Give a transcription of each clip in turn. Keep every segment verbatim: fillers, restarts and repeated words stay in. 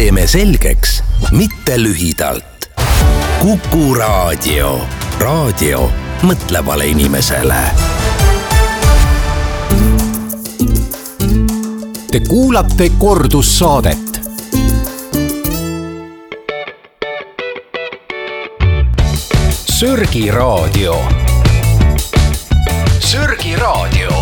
teeme selgeks, mitte lühidalt. Kuku Raadio. Raadio mõtlevale inimesele. Te kuulate kordussaadet. Sörgi Raadio. Sörgi Raadio.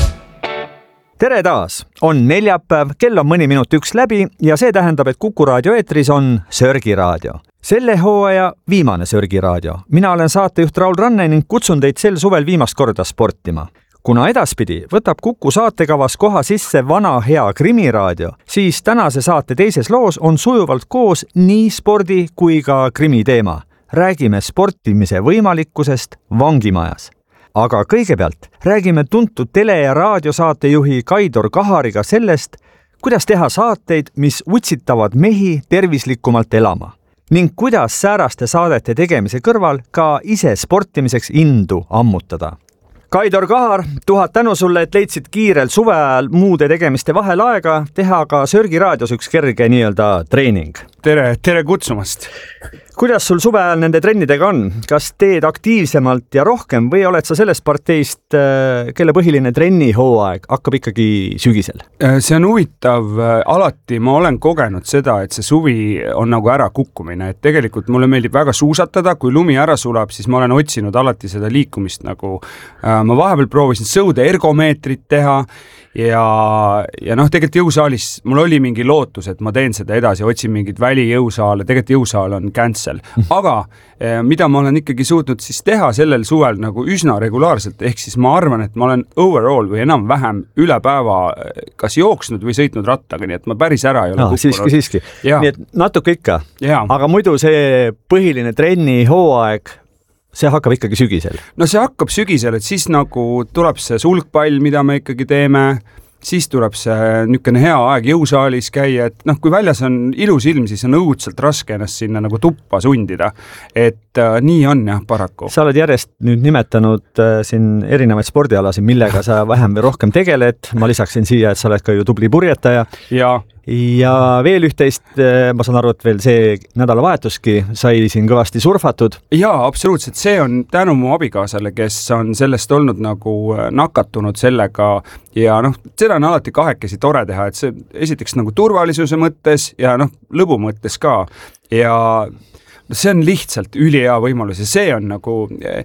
Tere taas! On neljapäev, kell on mõni minut üks läbi ja see tähendab, et Kuku Raadio eetris on Sörgi Raadio. Selle hooaja viimane Sörgi Raadio. Mina olen saatejuht Raul Ranne ning kutsun teid sel suvel viimast korda sportima. Kuna edaspidi võtab Kuku saatekavas koha sisse vana hea krimiraadio, siis tänase saate teises loos on sujuvalt koos nii spordi kui ka krimi teema. Räägime sportimise võimalikkusest vangimajas. Aga kõigepealt räägime tuntud tele- ja raadiosaatejuhi Kaidor Kahariga sellest, kuidas teha saateid, mis utsitavad mehi tervislikumalt elama ning kuidas sääraste saadete tegemise kõrval ka ise sportimiseks indu ammutada. Kaidor Kahar, tuhat tänu sulle, et leidsid kiirel suve ajal muude tegemiste vahel aega teha ka Sörgi Raadios üks kerge nii-öelda treening. Tere, tere kutsumast! Kuidas sul suve ajal nende trennidega on? Kas teed aktiivsemalt ja rohkem või oled sa sellest parteist, kelle põhiline trennihooaeg hakkab ikkagi sügisel? See on huvitav. Alati ma olen kogenud seda, et see suvi on nagu ära kukkumine. Et tegelikult mulle meeldib väga suusatada. Kui lumi ära sulab, siis ma olen otsinud alati seda liikumist. Nagu, ma vahepeal proovisin sõude ergomeetrit teha ja, ja noh, tegelikult jõusaalis mul oli mingi lootus, et ma teen seda edasi, otsin mingid välijõusaale. Tegelikult jõusaal on cancel. Aga eh, mida ma olen ikkagi suutnud siis teha sellel suvel nagu üsna regulaarselt, ehk siis ma arvan, et ma olen overall või enam vähem üle päeva kas jooksnud või sõitnud rattaga, nii et ma päris ära ei ole no, kukkunud. Siiski, siiski. Ja. Nii et natuke ikka. Ja. Aga muidu see põhiline trenni hooaeg, see hakkab ikkagi sügisel. No see hakkab sügisel, et siis nagu tuleb see sulgpall, mida me ikkagi teeme, siis tuleb see niisugune hea aeg jõusaalis käia, et noh, kui väljas on ilus ilm, siis on õudselt raske ennast sinna nagu tuppa sundida. Et äh, nii on jah, paraku. Sa oled järjest nüüd nimetanud äh, siin erinevaid spordialasid, millega sa vähem või rohkem tegeled. Ma lisaksin siia, et sa oled ka ju tubli purjetaja. Ja. Ja veel üht-teist, ma saan aru, et veel see nädalavahetuski sai siin kõvasti surfatud. Jaa, absoluutselt. See on tänu mu abikaasale, kes on sellest olnud nagu nakatunud sellega ja noh, seda on alati kahekesi tore teha, et see esiteks nagu turvalisuse mõttes ja noh, lõbu mõttes ka ja see on lihtsalt ülihea võimalus ja see on nagu,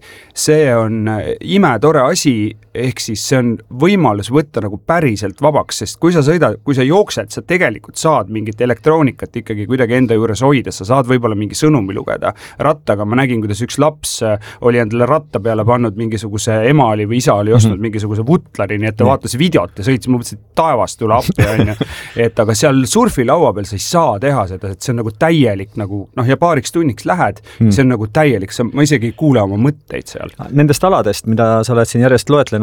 see on imetore asi, ehk siis see on võimalus võtta nagu päriselt vabaks, sest kui sa sõidad, kui sa jooksed, sa tegelikult saad mingit elektroonikat ikkagi kuidagi enda juures hoida, sa saad võib-olla mingi sõnumi lugeda rattaga. Ma nägin, kuidas üks laps oli endale ratta peale pannud mingisuguse ema oli või isa oli ostnud mm-hmm. mingisuguse vutlari, nii et ta vaatas videot ja sõitis, ma mõtlesin, et taevast tule appi, on ju. Et aga seal surfilaua peal sa ei saa teha seda, et see on nagu täielik nagu, noh ja paariks tunniks lähed, hmm. see on nagu täielik, ma isegi ei kuule oma mõtteid seal. Nendest aladest, mida sa oled siin järjest loetlenud,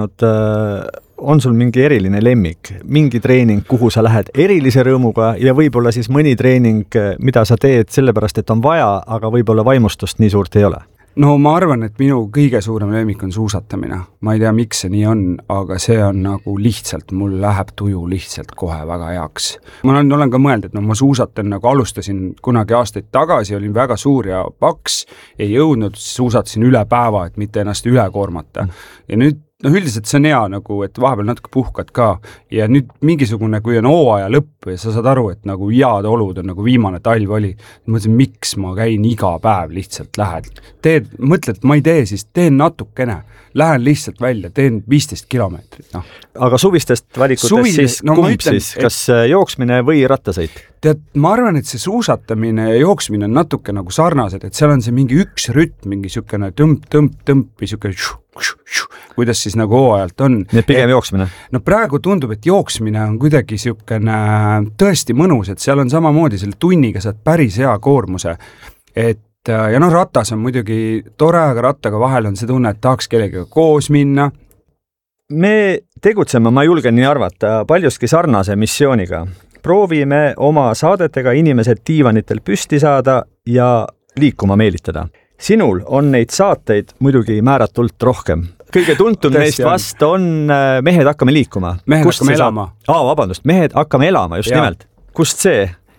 on sul mingi eriline lemmik, mingi treening, kuhu sa lähed erilise rõõmuga ja võib-olla siis mõni treening, mida sa teed sellepärast, et on vaja, aga võib-olla vaimustust nii suurt ei ole? No ma arvan, et minu kõige suurem lemmik on suusatamine. Ma ei tea, miks see nii on, aga see on nagu lihtsalt, mul läheb tuju lihtsalt kohe väga heaks. Ma olen, olen ka mõeld, et no ma suusatan, nagu alustasin kunagi aastaid tagasi, olin väga suur ja paks, ei jõudnud, suusatasin üle päeva, et mitte ennast üle koormata. Ja nüüd no üldiselt see on hea nagu, et vahepeal natuke puhkad ka ja nüüd mingisugune, kui on hooaja lõpp ja sa saad aru, et nagu head olud on nagu viimane talv oli, mõtlesin, miks ma käin iga päev lihtsalt lähed. Teed, mõtled, ma ei tee, siis teen natukene. Lähen lihtsalt välja, teen viisteist kilomeetrit. No. Aga suvistest valikutest Suvis, siis no, kumb ütlen, siis, kas et, jooksmine või rattasõit? Tead, ma arvan, et see suusatamine ja jooksmine on natuke nagu sarnased, et seal on see mingi üks rütm, mingi sükene tõmp, tõmp, tõmp või sükene šu, šu, šu, kuidas siis nagu hooajalt on. Nii et pigem jooksmine? No praegu tundub, et jooksmine on kuidagi sükene tõesti mõnus, et seal on samamoodi selle tunniga saad päris hea koormuse, et ja noh, ratas on muidugi tore, aga rattaga vahel on see tunne, et tahaks kellegagi koos minna. Me tegutseme, ma julgen nii arvata, paljuski sarnase missiooniga. Proovime oma saadetega inimesed diivanitel püsti saada ja liikuma meelitada. Sinul on neid saateid muidugi määratult rohkem. Kõige tuntum neist vast on Mehed hakkame liikuma. Mehed Kust hakkame elama. Aa, vabandust, Mehed hakkame elama, just ja. Nimelt. Kust see?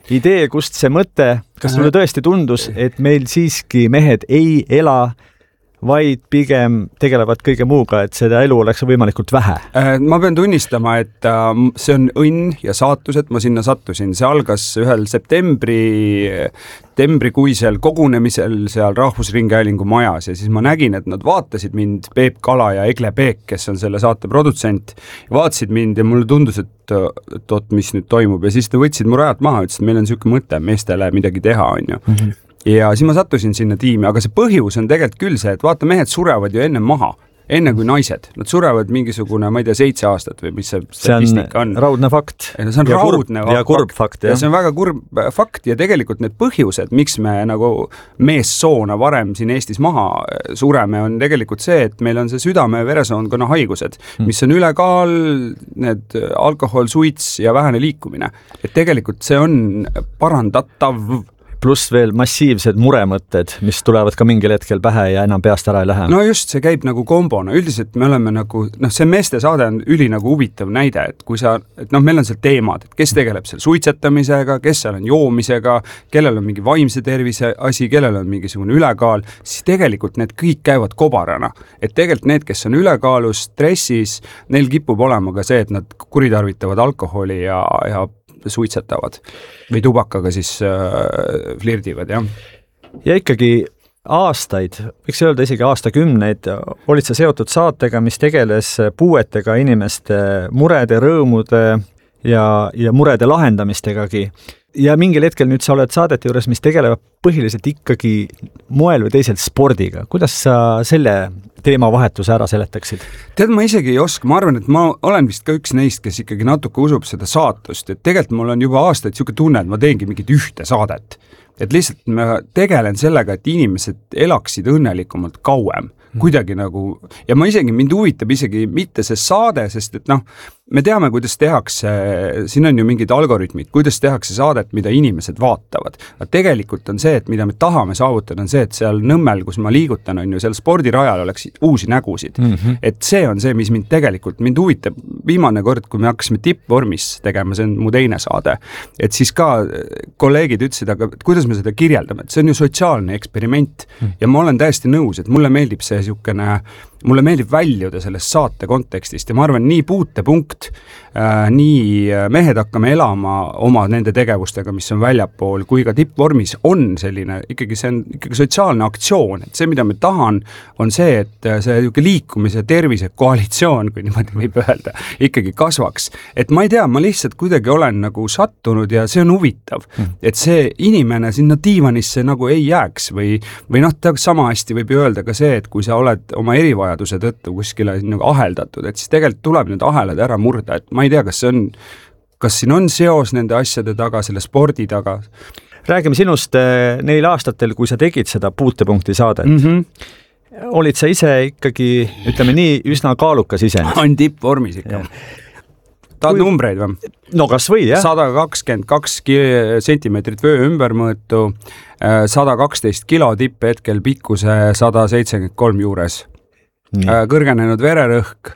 idee, kust see mõte, kas sulle tõesti tundus, et meil siiski mehed ei ela, vaid pigem tegelevad kõige muuga, et seda elu oleks võimalikult vähe? Ma pean tunnistama, et see on õnn ja saatus, et ma sinna sattusin. See algas ühel septembri, septembrikuisel kogunemisel seal Rahvusringhäälingu majas ja siis ma nägin, et nad vaatasid mind, Peep Kala ja Egle Peek, kes on selle saate produtsent, vaatasid mind ja mulle tundus, et et oot, mis nüüd toimub ja siis te võtsid mu rajalt maha, ütlesid, et meil on selline mõte meestele midagi teha, on ju. Mm-hmm. Ja siis ma sattusin sinna tiimi, aga see põhjus on tegelikult küll see, et vaata, mehed surevad ju enne maha, enne kui naised. Nad surevad mingisugune, ma ei tea, seitse aastat või mis see statistika on. See on raudne fakt. Ja see on ja raudne kurb, ja kurb fakt. Ja see on väga kurb fakt ja tegelikult need põhjused, miks me nagu meessoona varem siin Eestis maha sureme, on tegelikult see, et meil on see südame- ja veresoonkonna haigused, mis on ülekaal, need alkohol, suits ja vähene liikumine. Et tegelikult see on parandatav. Pluss veel massiivsed muremõtted, mis tulevad ka mingil hetkel pähe ja enam peast ära ei lähe. No just, see käib nagu kombona. Üldiselt me oleme nagu, noh, see meeste saade on üli nagu huvitav näide, et kui sa, et noh, meil on seal teemad, et kes tegeleb seal suitsetamisega, kes seal on joomisega, kellel on mingi vaimse tervise asi, kellel on mingisugune ülekaal, siis tegelikult need kõik käivad kobarana. Et tegelikult need, kes on ülekaalus, stressis, neil kipub olema ka see, et nad kuritarvitavad alkoholi ja, ja suitsetavad või tubakaga siis äh, flirdivad, jah. Ja ikkagi aastaid, võiks öelda isegi aastakümneid, olid sa seotud saatega, mis tegeles puuetega inimeste murede, rõõmude ja, ja murede lahendamistegagi. Ja mingil hetkel nüüd sa oled saadete juures, mis tegelevad põhiliselt ikkagi moel või teisel spordiga. Kuidas sa selle teemavahetuse ära seletaksid? Tead, ma isegi ei oska. Ma arvan, et ma olen vist ka üks neist, kes ikkagi natuke usub seda saatust. Et tegelikult mul on juba aastaid siuke tunne, et ma teengi mingit ühte saadet. Et lihtsalt ma tegelen sellega, et inimesed elaksid õnnelikumalt kauem. Kuidagi nagu, ja ma isegi, mind huvitab isegi mitte see saade, sest et noh, me teame, kuidas tehakse, siin on ju mingid algoritmid, kuidas tehakse saadet, mida inimesed vaatavad. Aga tegelikult on see, et mida me tahame saavutada, on see, et seal Nõmmel, kus ma liigutan, on ju, seal spordirajal oleks uusi nägusid. Mm-hmm. Et see on see, mis mind tegelikult, mind huvitab viimane kord, kui me hakkasime tippvormis tegema, see on mu teine saade, et siis ka kolleegid ütlesid, aga kuidas me seda kirjeldame, et see on ju sotsiaalne eksperiment mm. ja ma olen täiesti nõus, et mulle meeldib see siukene, mulle meeldib väljuda sellest saate kontekstist ja ma arvan, nii puutepunkt, äh, nii mehed hakkame elama oma nende tegevustega, mis on väljapool, kui ka tippvormis on selline, ikkagi see on ikkagi sotsiaalne aktsioon, et see, mida me tahan, on see, et see liikumise tervise koalitsioon, kui niimoodi võib öelda, ikkagi kasvaks. Et ma ei tea, ma lihtsalt kuidagi olen nagu sattunud ja see on huvitav, mm. et see inimene sinna diivanisse nagu ei jääks või, või noh, sama hästi võib öelda ka see, et kui sa oled oma erivajaduse tõttu kuskile nagu aheldatud, et siis tegelikult tuleb need ahelad ära murda, et ma ei tea, kas see on, kas siin on seos nende asjade taga, selle spordi taga. Räägime sinust neil aastatel, kui sa tegid seda puutepunkti saadet. Mm-hmm. Olid sa ise ikkagi, ütleme nii, üsna kaalukas isend? On tippvormis ikka. Tahad kui... numbreid või? No kas või, jah. sada kakskümmend kaks sentimeetrit vöö ümbermõõtu, sada kaksteist kilo tipp hetkel pikkuse sada seitsekümmend kolm juures. Nii. Kõrgenenud vererõhk,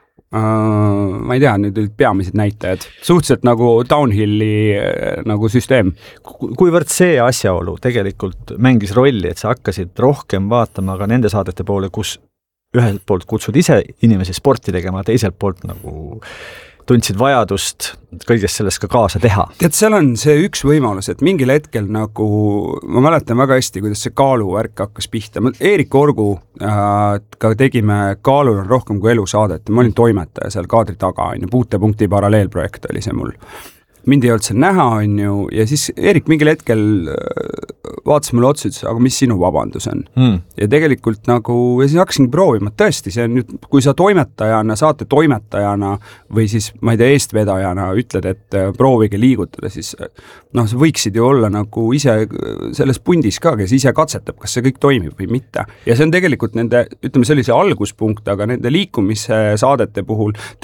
ma ei tea, nüüd olid peamised näitajad. Suhteliselt nagu downhilli nagu süsteem. Kuivõrd see asjaolu tegelikult mängis rolli, et sa hakkasid rohkem vaatama ka nende saadete poole, kus ühelt poolt kutsud ise inimesi sporti tegema, teiselt poolt nagu tundsid vajadust kõigest sellest ka kaasa teha. Tead, seal on see üks võimalus, et mingil hetkel nagu, ma mäletan väga hästi, kuidas see kaaluvärk hakkas pihta. Eerik Orgu äh, ka tegime Kaalul on rohkem kui elu saadet. Ma olin toimetaja seal kaadri taga, on ju, puutepunkti paralleelprojekt oli see mul. Mind ei olnud seal näha, on ju, ja siis Eerik mingil hetkel vaatas mulle otsa, aga mis sinu vabandus on? Hmm. Ja tegelikult nagu, ja siis hakkasin proovima, tõesti, see on nüüd, kui sa toimetajana, saate toimetajana või siis, ma ei tea, eestvedajana ütled, et proovige liigutada, siis noh, sa võiksid ju olla nagu ise selles pundis ka, kes ise katsetab, kas see kõik toimib või mitte. Ja see on tegelikult nende, ütleme sellise alguspunkt, aga nende liikumise saadete puhul tegelikult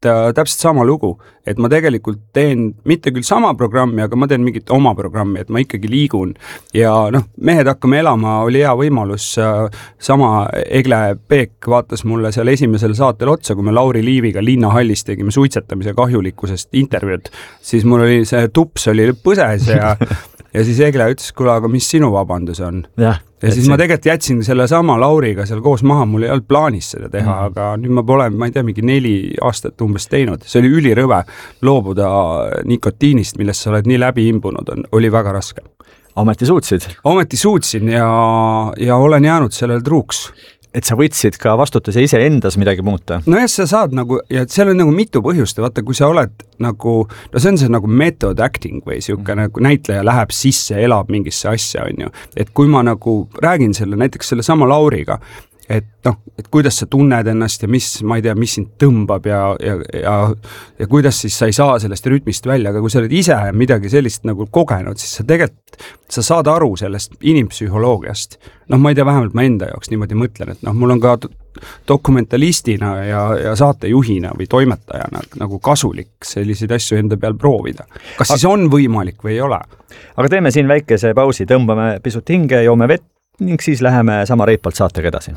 äh, täpselt sama lugu, et ma tegelikult teen mitte küll sama programmi, aga ma teen mingit oma programmi, et ma ikkagi liigun ja noh, Mehed hakkame elama oli hea võimalus, äh, sama Egle Peek vaatas mulle seal esimesel saatel otsa, kui me Lauri Liiviga Linnahallis tegime suitsetamise kahjulikkusest intervjuud, siis mul oli see tups oli põses ja ja siis Egle ütles, kuule, aga mis sinu vabandus on? Ja, ja siis see... ma tegelikult jätsin selle sama Lauriga seal koos maha, mul ei olnud plaanis seda teha, mm. aga nüüd ma pole, ma ei tea, mingi neli aastat umbes teinud. See oli ülirõve loobuda nikotiinist, millest sa oled nii läbi imbunud, on, oli väga raske. Ometi suutsid? Ometi suutsin ja, ja olen jäänud sellel truuks. Et sa võtsid ka vastutuse ise endas midagi muuta? No jah, sa saad nagu, ja seal on nagu mitu põhjust, vaata, kui sa oled nagu, no see on see nagu method acting või siuke mm. nagu näitleja läheb sisse, elab mingisse asja, on ju. Et kui ma nagu räägin selle, näiteks selle sama Lauriga, et noh, et kuidas sa tunned ennast ja mis, ma ei tea, mis sind tõmbab ja, ja, ja, ja kuidas siis sa ei saa sellest rütmist välja, aga kui sa oled ise midagi sellist nagu kogenud, siis sa tegelikult, sa saad aru sellest inimpsühholoogiast. Noh, ma ei tea, vähemalt ma enda jaoks niimoodi mõtlen, et noh, mul on ka dokumentalistina ja, ja saatejuhina või toimetajana nagu kasulik selliseid asju enda peal proovida. Kas siis on võimalik või ei ole? Aga teeme siin väikese pausi, tõmbame pisut hinge, joome vett, ning siis läheme sama reipalt saatega edasi.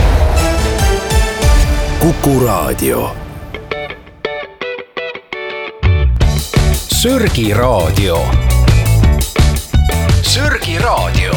Kuku Raadio. Sörgi Raadio. Sörgi Raadio.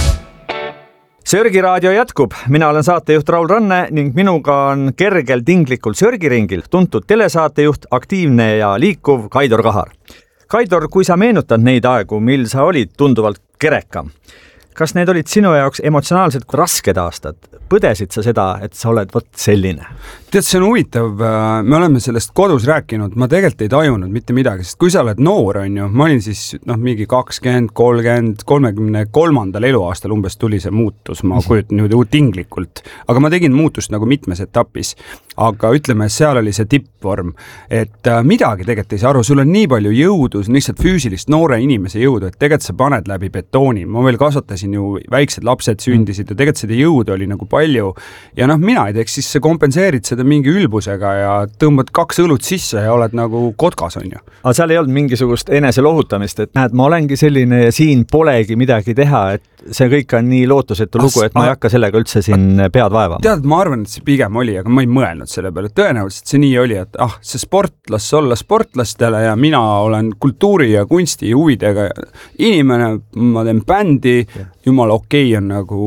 Sörgi Raadio jätkub. Mina olen saatejuht Raul Ranne ning minuga on kergel tinglikul Sörgiringil tuntud telesaatejuht, aktiivne ja liikuv Kaidor Kahar. Kaidor, kui sa meenutad neid aegu, mil sa olid tunduvalt kerekam, kas need olid sinu jaoks emotsionaalselt rasked aastad? Põdesid sa seda, et sa oled võt selline? Tead, see on huvitav. Me oleme sellest kodus rääkinud. Ma tegelikult ei tajunud mitte midagi, sest kui sa oled noor, on ju, ma olin siis noh, mingi kakskümmend, kolmkümmend, kolmekümne kolmandal eluaastal umbes tuli see muutus. Ma kujutan nüüd uut tinglikult. Aga ma tegin muutust nagu mitmes etapis. Aga ütleme, seal oli see tippvorm, et midagi tegelikult ei saa aru. Sul on nii palju jõudu, lihtsalt füüsilist noore inimese jõudu, et tegelikult sa paned läbi betooni. Ma veel kasvatasin ju väiksed lapsed sündisid ja tegelikult seda jõudu oli nagu palju ja noh, mina ei teeks, siis sa kompenseerid seda mingi ülbusega ja tõmbad kaks õlut sisse ja oled nagu kotkas, on ju. Aga seal ei olnud mingisugust enese lohutamist, et näed, ma olengi selline ja siin polegi midagi teha, et see kõik on nii lootusetu lugu, et ma ei hakka sellega üldse siin pead vaevama. Tead, ma arvan, et see pigem oli, aga ma ei mõelnud selle peale. Tõenäoliselt see nii oli, et ah, see sportlas olla sportlastele ja mina olen kultuuri ja kunsti huvidega inimene, ma teen bändi, jumala okei on nagu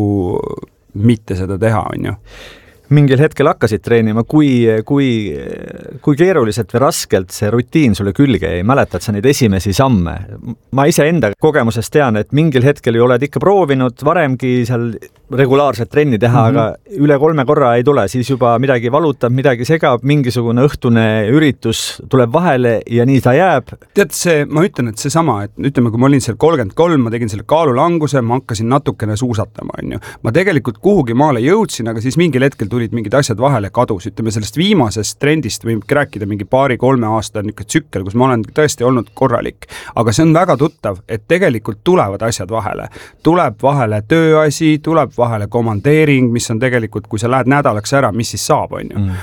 mitte seda teha, on ju. Mingil hetkel hakkasid treenima, kui, kui, kui keeruliselt või raskelt see rutiin sulle külge ei mäletad sa neid esimesi samme. Ma ise enda kogemusest tean, et mingil hetkel ju oled ikka proovinud varemgi seal regulaarset trenni teha, mm-hmm. aga üle kolme korra ei tule, siis juba midagi valutab, midagi segab, mingisugune õhtune üritus tuleb vahele ja nii ta jääb. Tead, see, ma ütlen, et see sama, et ütleme, kui ma olin seal kolmkümmend kolm, ma tegin selle kaalulanguse, ma hakkasin natukene suusatama, on ju. Ma tegelikult kuhugi maale jõudsin, aga siis mingil hetkel tulid mingid asjad vahele kadus, ütleme sellest viimasest trendist võime rääkida mingi paari-kolme aasta niisugune tsükkel, kus ma olen tõesti olnud korralik, aga see on väga tuttav, et tegelikult tulevad asjad vahele. Tuleb vahele tööasi, tuleb vahele komandeering, mis on tegelikult, kui sa lähed nädalaks ära, mis siis saab, on ju. Mm.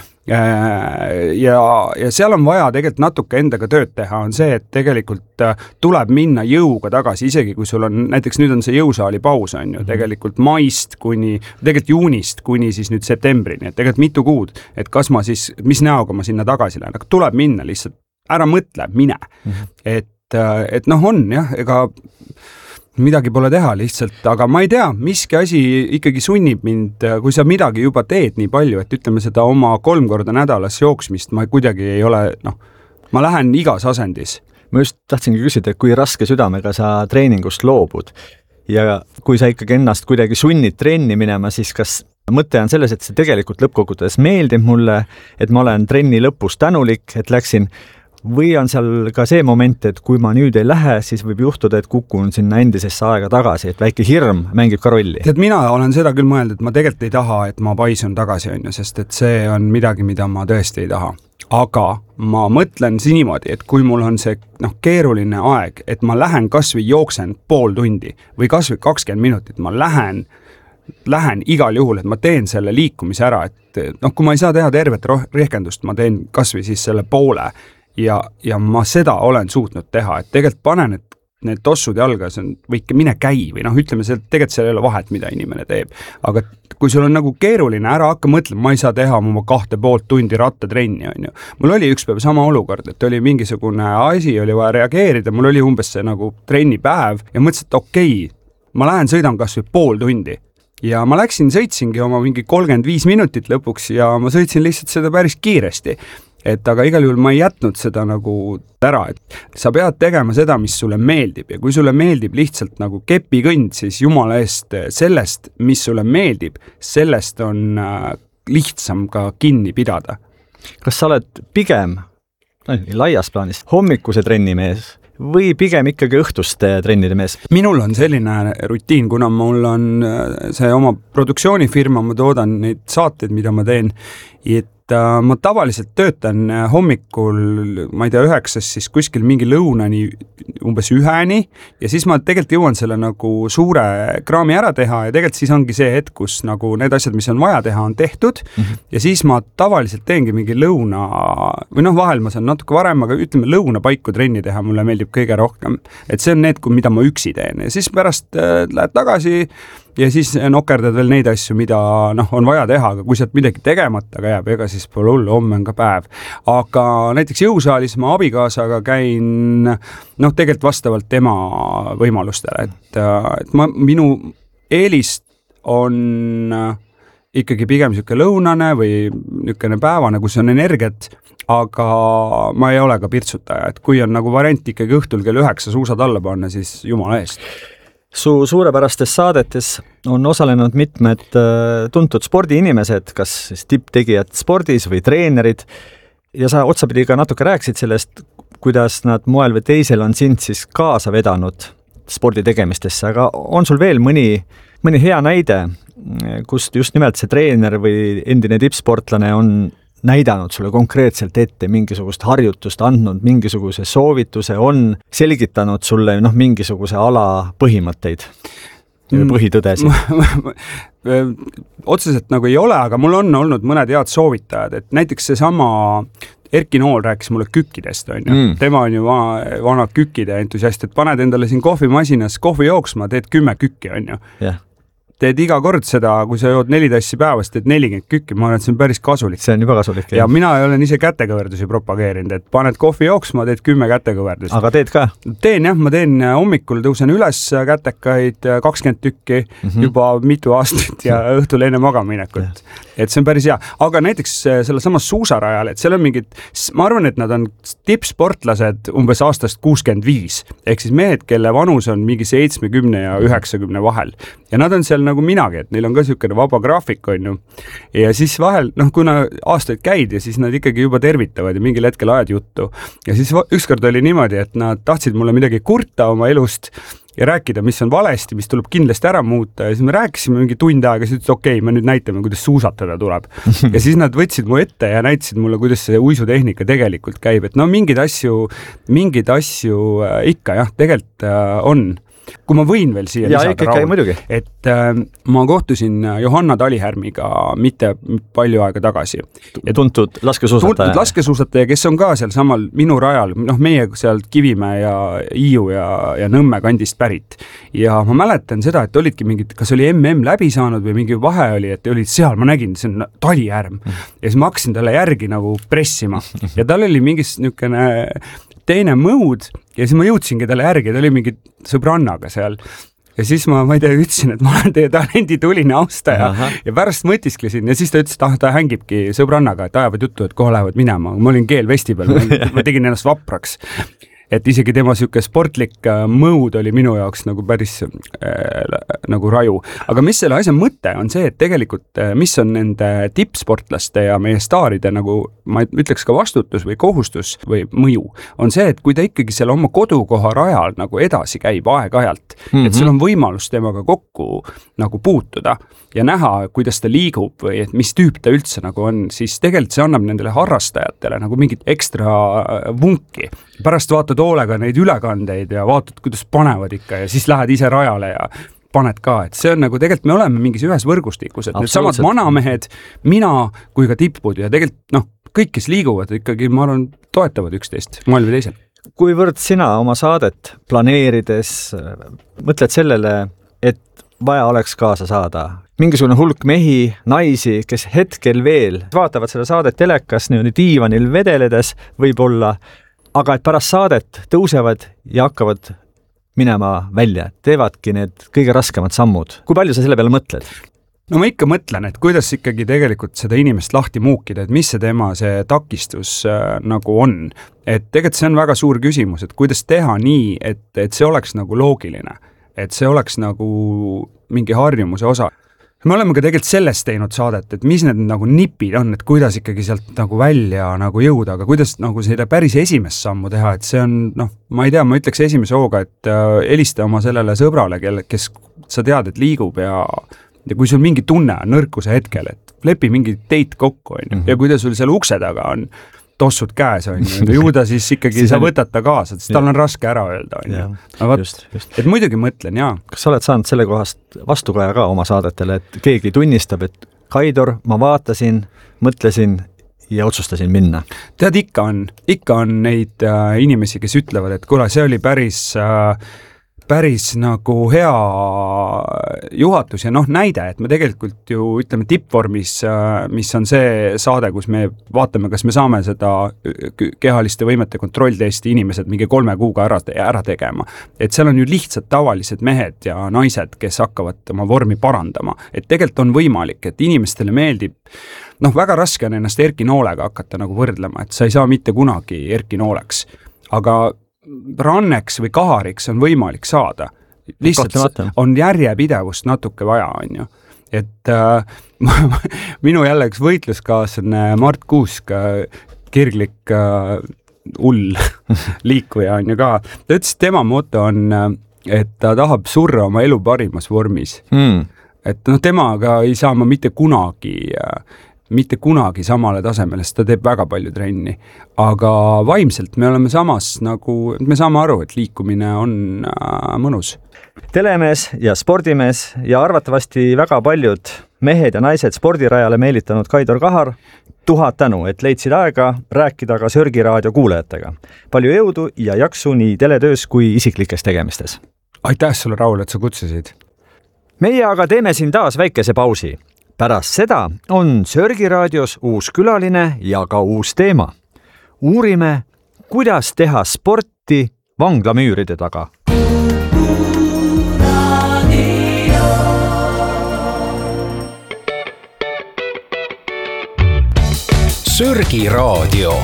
Ja, ja seal on vaja tegelikult natuke endaga tööd teha, on see, et tegelikult tuleb minna jõuga tagasi, isegi kui sul on, näiteks nüüd on see jõusaali paus, on ju, tegelikult maist kuni, tegelikult juunist kuni siis nüüd septembrini, et tegelikult mitu kuud, et kas ma siis, mis näoga ma sinna tagasi lähen, aga tuleb minna lihtsalt, ära mõtle, mine, mm-hmm. et, et noh on jah, ega midagi pole teha lihtsalt, aga ma ei tea, miski asi ikkagi sunnib mind, kui sa midagi juba teed nii palju, et ütleme seda oma kolm korda nädalas jooksmist, ma kuidagi ei ole, noh, ma lähen igas asendis. Ma just tahtsingi küsida, et kui raske südamega sa treeningust loobud ja kui sa ikkagi ennast kuidagi sunnid trenni minema, siis kas mõte on selles, et see tegelikult lõppkokkuvõttes meeldib mulle, et ma olen trenni lõpus tänulik, et läksin. Või on seal ka see moment, et kui ma nüüd ei lähe, siis võib juhtuda, et kukun sinna endisesse aega tagasi, et väike hirm mängib ka rolli. Tead, mina olen seda küll mõelnud, et ma tegelikult ei taha, et ma paisun tagasi, on ju, sest et see on midagi, mida ma tõesti ei taha. Aga ma mõtlen niimoodi, et kui mul on see noh, keeruline aeg, et ma lähen kas või jooksen pool tundi või kas või kakskümmend minutit, ma lähen lähen igal juhul, et ma teen selle liikumise ära, et noh, kui ma ei saa teha tervet rehkendust, ma teen kasvõi siis selle poole ja, ja ma seda olen suutnud teha, et tegelikult panen, et need tossud jalga, see on, või ikka mine käi või noh, ütleme, see, tegelikult seal ei ole vahet, mida inimene teeb. Aga kui sul on nagu keeruline, ära hakka mõtlema, ma ei saa teha oma kahte poolt tundi rattatrenni, on ju. Mul oli üks päev sama olukord, et oli mingisugune asi, oli vaja reageerida, mul oli umbes see nagu trennipäev ja mõtlesin, et okei, ma lähen sõidan kas või pool tundi. Ja ma läksin, sõitsingi oma mingi kolmkümmend viis minutit lõpuks ja ma sõitsin lihtsalt seda päris kiiresti. Et aga igal juhul ma ei jätnud seda nagu ära, et sa pead tegema seda, mis sulle meeldib ja kui sulle meeldib lihtsalt nagu kepikõnd, siis jumala eest sellest, mis sulle meeldib, sellest on lihtsam ka kinni pidada. Kas sa oled pigem, laias plaanis, hommikuse trennimees või pigem ikkagi õhtuste trennide mees? Minul on selline rutiin, kuna mul on see oma produktsioonifirma, ma toodan neid saateid, mida ma teen, et ma tavaliselt töötan hommikul, ma ei tea, üheksas siis kuskil mingi lõunani umbes üheni ja siis ma tegelikult jõuan selle nagu suure kraami ära teha ja tegelikult siis ongi see hetk, kus nagu need asjad, mis on vaja teha, on tehtud mm-hmm. ja siis ma tavaliselt teengi mingi lõuna või noh, vahel ma saan natuke varem, aga ütleme lõuna paiku trenni teha, mulle meeldib kõige rohkem, et see on need, mida ma üksi teen ja siis pärast äh, lähed tagasi ja siis nokerdad veel neid asju, mida noh, on vaja teha, aga kui sealt midagi tegemata ka jääb, ega siis pole hullu, homme on ka päev. Aga näiteks jõusaalis ma abikaasaga käin noh, tegelikult vastavalt tema võimalustele, et, et ma, minu eelist on ikkagi pigem niisugune lõunane või niisugune päevane, kus on energiat, aga ma ei ole ka pirtsutaja, et kui on nagu variant ikkagi õhtul kell üheksa suusad alla panna, siis jumala eest. Su suurepärastes saadetes on osalenud mitmed tuntud spordiinimesed, kas siis tipptegijad spordis või treenerid ja sa otsapidi ka natuke rääkisid sellest, kuidas nad moel või teisel on sind siis kaasa vedanud spordi tegemistesse, aga on sul veel mõni, mõni hea näide, kust just nimelt see treener või endine tippsportlane on näidanud sulle konkreetselt ette mingisugust harjutust, andnud mingisuguse soovituse, on selgitanud sulle noh, mingisuguse ala põhimõtteid või põhitõdesid? Otseselt nagu ei ole, aga mul on olnud mõned head soovitajad, et näiteks see sama Erki Nool rääkis mulle kükkidest, on ju. Mm. Tema on ju vana, vana kükkide entusiast, et paned endale siin kohvimasinas kohvi jooksma, teed kümme kükki, on ju. Yeah. Teed iga kord seda, kui sa jood neli tassi päevas, teed nelikümmend kükki, ma arvan, et see on päris kasulik. See on juba kasulik. Ja jah. Mina olen ise kätekõverdusi propageerinud, et paned kohvi jooksma, teed kümme kätekõverdust. Aga teed ka? Teen jah, ma teen hommikul, tõusen üles kätekaid kakskümmend tükki mm-hmm. juba mitu aastat ja õhtul enne magaminekut. Et see on päris hea. Aga näiteks selle samas suusarajal, et seal on mingid, ma arvan, et nad on tippsportlased umbes aastast kuuskümmend viis, ehk siis mehed, kelle vanus on mingi seitsmekümne ja üheksakümne vahel. Ja nad on seal nagu minagi, et neil on ka niisugune vaba graafik, on ju. Ja siis vahel, noh, kuna aastaid käid ja siis nad ikkagi juba tervitavad ja mingil hetkel ajad juttu. Ja siis ükskord oli niimoodi, et nad tahtsid mulle midagi kurta oma elust ja rääkida, mis on valesti, mis tuleb kindlasti ära muuta ja siis me rääkisime mingi tund aega, siis ütles, okei, me nüüd näitame, kuidas suusatada tuleb. Ja siis nad võtsid mu ette ja näitasid mulle, kuidas see uisutehnika tegelikult käib, et no mingid asju, mingid asju ikka jah, tegelikult on. Kui ma võin veel siia ja, lisada, Raul, et äh, ma kohtusin Johanna Talihärmiga mitte palju aega tagasi. Ja tuntud laskesuusataja. Tuntud laskesuusataja, kes on ka seal samal minu rajal, noh meie sealt Kivimäe ja Hiiu ja, ja Nõmme kandist pärit. Ja ma mäletan seda, et olidki mingid, kas oli M M läbi saanud või mingi vahe oli, et olid seal, ma nägin, see on Talihärm. Ja siis ma hakkasin talle järgi nagu pressima. Ja tal oli mingis niisugune teine mõud ja siis ma jõudsingi talle järgi, ta oli mingi sõbrannaga seal. Ja siis ma, ma ei tea, ütlesin, et ma olen teie talendi tuline austaja. Aha. Ja pärast mõtisklesin ja siis ta ütles, et ah, ta hängibki sõbrannaga, et ajavad juttu, et kohe lähevad minema. Ma olin keelvesti peal, ma tegin ennast vapraks. Et isegi tema siuke sportlik mõud oli minu jaoks nagu päris äh, nagu raju. Aga mis selle asja mõte on see, et tegelikult mis on nende tippsportlaste ja meie staaride nagu, ma ütleks ka vastutus või kohustus või mõju, on see, et kui ta ikkagi selle oma kodukoha rajal nagu edasi käib aeg-ajalt, mm-hmm. et sul on võimalus temaga kokku nagu puutuda ja näha, kuidas ta liigub või et mis tüüp ta üldse nagu on, siis tegelikult see annab nendele harrastajatele nagu mingit ekstra vunki. Pärast vaatad hoolega neid ülekandeid ja vaatad, kuidas panevad ikka ja siis lähed ise rajale ja paned ka, et see on nagu tegelikult me oleme mingis ühes võrgustikus, et need samad vanamehed, mina kui ka tippud ja tegelikult noh, kõik, kes liiguvad ikkagi, ma arvan, toetavad üksteist moel või teisel. Kuivõrd sina oma saadet planeerides mõtled sellele, et vaja oleks kaasa saada mingisugune hulk mehi, naisi, kes hetkel veel vaatavad seda saadet telekas niimoodi diivanil vedeledes võib-olla, aga et pärast saadet tõusevad ja hakkavad minema välja, teevadki need kõige raskemad sammud. Kui palju sa selle peale mõtled? No ma ikka mõtlen, et kuidas ikkagi tegelikult seda inimest lahti muukida, et mis see tema see takistus äh, nagu on. Et tegelikult see on väga suur küsimus, et kuidas teha nii, et, et see oleks nagu loogiline, et see oleks nagu mingi harjumuse osa. Me oleme ka tegelikult sellest teinud saadet, et mis need nagu nipid on, et kuidas ikkagi sealt nagu välja nagu jõuda, aga kuidas nagu seda päris esimest sammu teha, et see on, noh, ma ei tea, ma ütleks esimese hooga, et äh, helista oma sellele sõbrale, kelle, kes sa tead, et liigub ja, ja kui sul mingi tunne on nõrkuse hetkel, et lepi mingi teit kokku, on, mm-hmm. ja kui ta sul seal ukse taga on, tossud käes, on ju, ju ta siis ikkagi siis sa võtad ta kaasa, sest tal on raske ära öelda, on ju. Just, just. Et muidugi mõtlen, jaa. Kas sa oled saanud selle kohast vastukaja ka oma saadetele, et keegi tunnistab, et Kaidor, ma vaatasin, mõtlesin ja otsustasin minna? Tead, ikka on, ikka on neid äh, inimesi, kes ütlevad, et kuule, see oli päris... Äh, päris nagu hea juhatus ja noh, näide, et me tegelikult ju ütleme tippvormis, mis on see saade, kus me vaatame, kas me saame seda kehaliste võimete kontrolltesti inimesed mingi kolme kuuga ära, ära tegema. Et seal on ju lihtsalt tavalised mehed ja naised, kes hakkavad oma vormi parandama. Et tegelikult on võimalik, et inimestele meeldib, noh, väga raske on ennast Erki Noolega hakata nagu võrdlema, et sa ei saa mitte kunagi Erki Nooleks, aga ranneks või kahariks on võimalik saada. Lihtsalt on järjepidevust natuke vaja, on ju. Et äh, minu jälle üks võitluskaaslane Mart Kuusk, kirglik äh, ull liikuja on ju ka. Ta ütles, tema moto on, et ta tahab surra oma elu parimas vormis. Mm. Et noh, temaga ei saa ma mitte kunagi äh, mitte kunagi samale tasemele, sest ta teeb väga palju trenni. Aga vaimselt me oleme samas nagu, me saame aru, et liikumine on äh, mõnus. Telemees ja spordimees ja arvatavasti väga paljud mehed ja naised spordirajale meelitanud Kaidor Kahar, tuhat tänu, et leidsid aega rääkida ka Sörgi raadio kuulajatega. Palju jõudu ja jaksu nii teletöös kui isiklikes tegemistes. Aitäh sulle, Raul, et sa kutsusid. Meie aga teeme siin taas väikese pausi. Pärast seda on Sörgi raadios uus külaline ja ka uus teema. Uurime, kuidas teha sporti vanglamüüride taga. Sörgi raadio.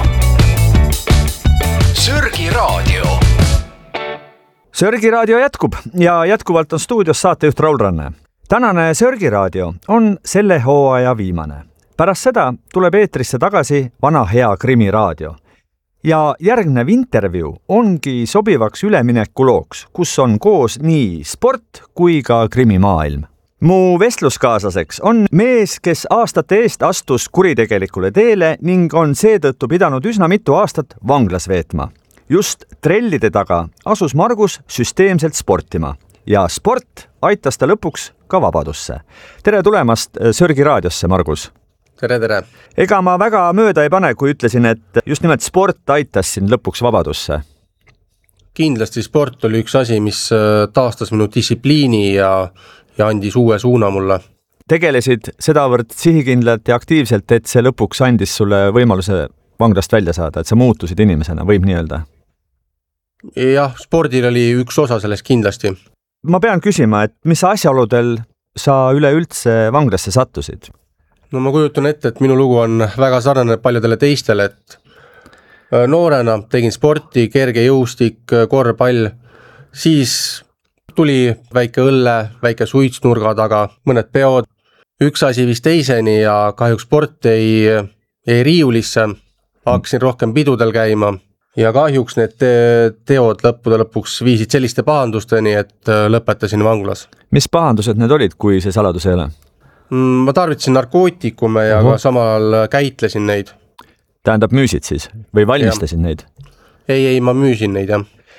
Sörgi raadio. Sörgi raadio jätkub ja jätkuvalt on stuudios saatejuht Raul Ranne. Tänane Sörgi raadio on selle hooaja viimane. Pärast seda tuleb eetrisse tagasi vana hea krimiraadio. Ja järgnev intervjuu ongi sobivaks üleminekulooks, kus on koos nii sport kui ka krimimaailm. Mu vestluskaaslaseks on mees, kes aastate eest astus kuritegelikule teele ning on seetõttu pidanud üsna mitu aastat vanglas veetma. Just trellide taga asus Margus süsteemselt sportima. Ja sport aitas ta lõpuks ka vabadusse. Tere tulemast Sörgi raadiosse, Margus. Tere, tere. Ega ma väga mööda ei pane, kui ütlesin, et just nimelt sport aitas sind lõpuks vabadusse. Kindlasti sport oli üks asi, mis taastas minu distsipliini ja, ja andis uue suuna mulle. Tegelesid sedavõrd sihikindlalt ja aktiivselt, et see lõpuks andis sulle võimaluse vanglast välja saada, et sa muutusid inimesena, võib nii öelda? Jah, spordil oli üks osa sellest kindlasti. Ma pean küsima, et mis asjaoludel sa üleüldse vanglasse sattusid? No ma kujutan ette, et minu lugu on väga sarnane paljudele teistele, et noorena tegin sporti, kerge jõustik, korvpall, siis tuli väike õlle, väike suits nurga taga, mõned peod, üks asi viis teiseni ja kahjuks sport ei, ei riiulisse, hakkasin rohkem pidudel käima. Ja kahjuks need teod lõppude lõpuks viisid selliste pahandusteni, et lõpetasin vanglas. Mis pahandused need olid, kui see saladus ei ole? Ma tarvitasin narkootikume ja uh-huh. ka samal käitlesin neid. Tähendab, müüsid siis? Või valmistasid ja. Neid? Ei, ei, ma müüsin neid, jah.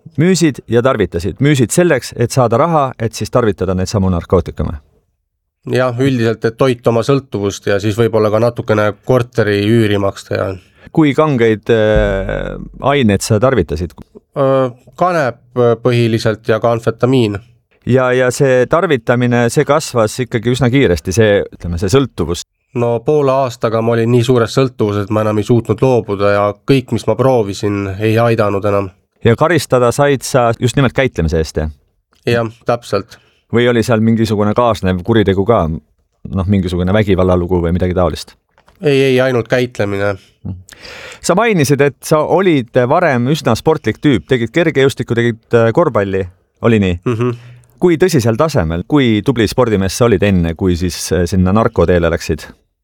müüsid ja tarvitasid, müüsid selleks, et saada raha, et siis tarvitada neid samu narkootikume. jah, üldiselt, et toita oma sõltuvust ja siis võib-olla ka natukene korteri üüri maksta ja kui kangeid äh, aineid sa tarvitasid? Kanep põhiliselt ja ka amfetamiin. Ja, ja see tarvitamine, see kasvas ikkagi üsna kiiresti, see, ütleme, see sõltuvus. No poole aastaga ma olin nii suures sõltuvuses, et ma enam ei suutnud loobuda ja kõik, mis ma proovisin, ei aidanud enam. Ja karistada said sa just nimelt käitlemise eest, jah? Jah, täpselt. Või oli seal mingisugune kaasnev kuritegu ka, noh, mingisugune vägivallalugu või midagi taolist? Ei, ei, ainult käitlemine. Sa mainisid, et sa olid varem üsna sportlik tüüp, tegid kergejõustikku, tegid korvpalli, oli nii? Mm-hmm. Kui tõsisel tasemel, kui tubli spordimees sa olid enne, kui siis sinna narkoteele läksid?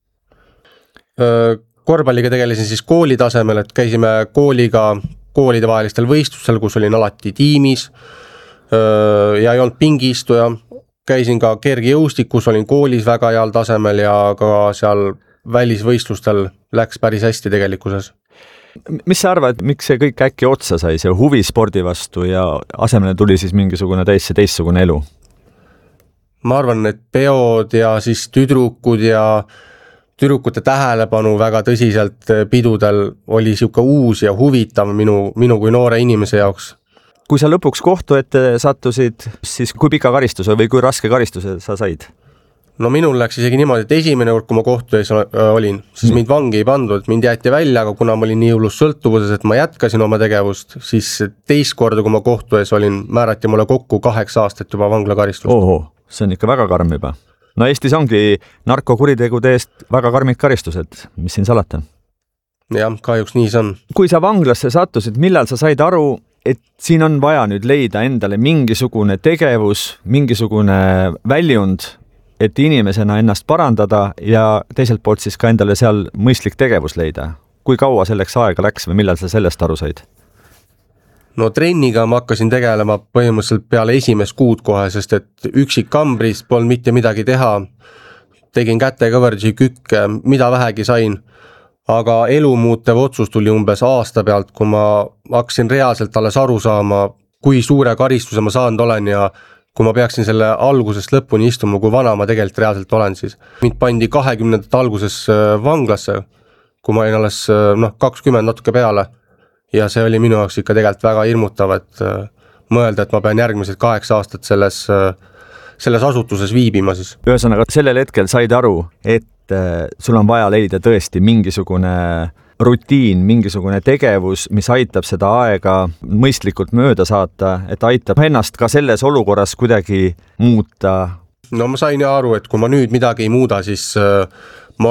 Korvpalliga tegelesin siis kooli tasemel, et käisime kooliga koolide vahelistel võistlustel, kus olin alati tiimis ja ei olnud pingistuja. Käisin ka kergejõustikus, olin koolis väga heal tasemel ja ka seal välisvõistlustel läks päris hästi tegelikkuses. Mis sa arvad, miks see kõik äkki otsa sai, see huvi spordi vastu ja asemele tuli siis mingisugune täis teistsugune elu? Ma arvan, et peod ja siis tüdrukud ja tüdrukute tähelepanu väga tõsiselt pidudel oli siuke uus ja huvitav minu, minu kui noore inimese jaoks. Kui sa lõpuks kohtu ette sattusid, siis kui pika karistuse või kui raske karistuse sa said? No minul läks isegi niimoodi, et esimene kord, kui ma kohtu ees olin, siis mind vangi ei pandud, mind jäeti välja, aga kuna ma olin nii hullus sõltuvuses, et ma jätkasin oma tegevust, siis teist korda, kui ma kohtu ees olin, määrati mulle kokku kaheksa aastat juba vanglakaristust. Oho, see on ikka väga karm juba. No Eestis ongi narkokuritegude eest väga karmid karistused, mis siin salata? Jah, kahjuks nii see on. Kui sa vanglasse sattusid, millal sa said aru, et siin on vaja nüüd leida endale mingisugune tegevus, mingisugune väljund, et inimesena ennast parandada ja teiselt poolt siis ka endale seal mõistlik tegevus leida. Kui kaua selleks aega läks või millal sa sellest aru said? No trenniga ma hakkasin tegelema põhimõtteliselt peale esimest kuud kohe, sest et üksik kambris polnud mitte midagi teha. Tegin kätekõverdusi, kükke, mida vähegi sain. Aga elu muutev otsus tuli umbes aasta pealt, kui ma hakkasin reaalselt alles aru saama, kui suure karistuse ma saanud olen ja kui ma peaksin selle algusest lõpuni istuma, kui vana ma tegelikult reaalselt olen siis. Mind pandi kahekümnendat alguses vanglasse, kui ma olin alles no, kakskümmend natuke peale. Ja see oli minu jaoks ikka tegelikult väga hirmutav, et mõelda, et ma pean järgmised kaheksa aastat selles, selles asutuses viibima siis. Ühesõnaga, sellel hetkel said aru, et sul on vaja leida tõesti mingisugune rutiin, mingisugune tegevus, mis aitab seda aega mõistlikult mööda saata, et aitab ennast ka selles olukorras kuidagi muuta. No ma sain ju aru, et kui ma nüüd midagi ei muuda, siis